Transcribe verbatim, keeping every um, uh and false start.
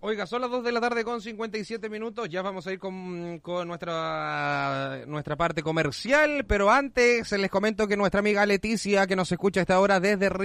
Oiga, son las dos de la tarde con cincuenta y siete minutos, ya vamos a ir con, con nuestra nuestra parte comercial, pero antes les comento que nuestra amiga Leticia, que nos escucha a esta hora desde